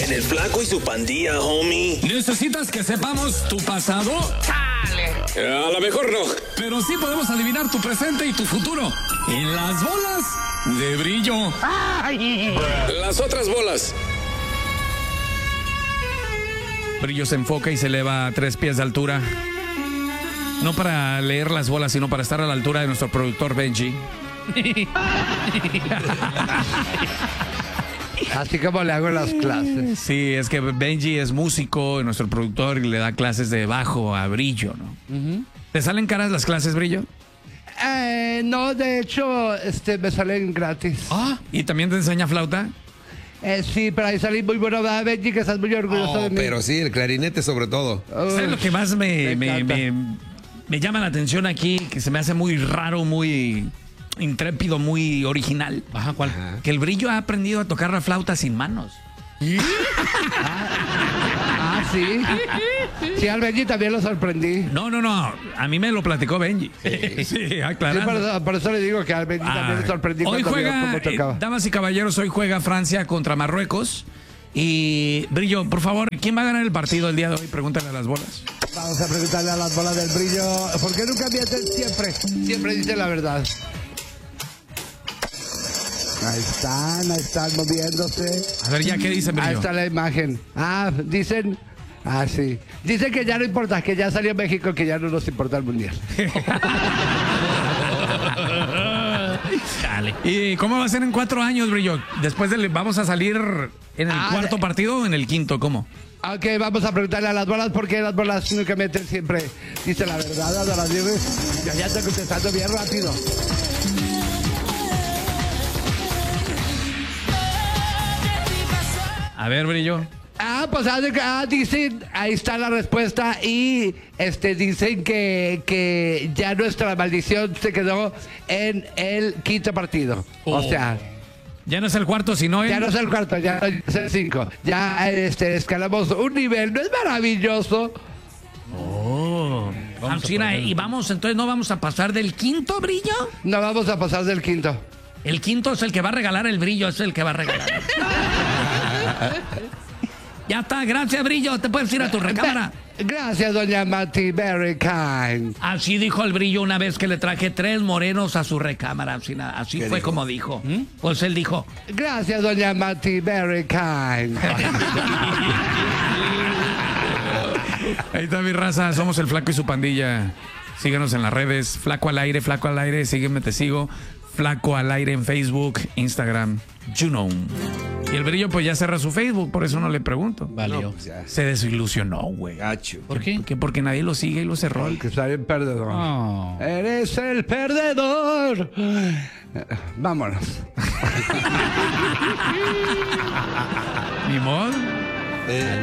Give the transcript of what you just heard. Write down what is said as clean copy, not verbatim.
En el Flaco y su Pandilla, homie. ¿Necesitas que sepamos tu pasado? A lo mejor no. Pero sí podemos adivinar tu presente y tu futuro. En las bolas de brillo. Las otras bolas. Brillo se enfoca y se eleva a 3 pies de altura. No para leer las bolas, sino para estar a la altura de nuestro productor Benji. Así como le hago las clases. Sí, es que Benji es músico, nuestro productor, y le da clases de bajo a Brillo, ¿no? ¿Te salen caras las clases, Brillo? No, de hecho, me salen gratis. ¿Y también te enseña flauta? Sí, pero ahí salí muy bueno, ¿verdad, Benji? Que estás muy orgulloso de mí. Pero sí, el clarinete sobre todo. ¿Sabes lo que más me llama la atención aquí? Que se me hace muy raro, muy intrépido, muy original. Ajá, ¿cuál? Que el Brillo ha aprendido a tocar la flauta sin manos. Sí. Sí, al Benji también lo sorprendí. No. A mí me lo platicó Benji. Sí, aclarando. Sí, por eso le digo que al Benji también le sorprendí. Hoy juega, damas y caballeros, hoy juega Francia contra Marruecos. Y Brillo, por favor, ¿quién va a ganar el partido el día de hoy? Pregúntale a las bolas. Vamos a preguntarle a las bolas del Brillo. ¿Por qué nunca mienten siempre? Siempre dice la verdad. Ahí están moviéndose. A ver, ya, ¿qué dice Brillo? Ahí está la imagen. Dicen... sí. Dicen que ya no importa, que ya salió México, que ya no nos importa el mundial. ¿Y cómo va a ser en 4 años, Brillo? Después vamos a salir en el cuarto partido o en el quinto, ¿cómo? Ok, vamos a preguntarle a las bolas porque las bolas nunca meten siempre. Dice la verdad, a las 10. Ya estoy contestando bien rápido. A ver, Brillo. Pues dicen, ahí está la respuesta y dicen que ya nuestra maldición se quedó en el quinto partido. O sea, ya no es el cuarto, sino ya no es el cuarto, ya es el 5. Ya escalamos un nivel, ¿no es maravilloso? Y vamos, entonces no vamos a pasar del quinto, Brillo. No vamos a pasar del quinto. El quinto es el que va a regalar el Brillo, es el que va a regalar. Ya está, gracias, Brillo. Te puedes ir a tu recámara. Gracias, doña Mati, very kind. Así dijo el Brillo una vez que le traje 3 morenos a su recámara. Así fue dijo? como dijo. Pues él dijo. Gracias, doña Mati, very kind. Ahí está mi raza, somos el Flaco y su Pandilla. Síganos en las redes, Flaco al aire, sígueme, te sigo. Flaco al aire en Facebook, Instagram, you know. Y el Brillo pues ya cerra su Facebook, por eso no le pregunto. Valió. No, pues ya. Se desilusionó, güey. Gacho. ¿Por qué? Porque nadie lo sigue y lo cerró. Que está bien perdedor. Oh. Eres el perdedor. Vámonos. Ni modo.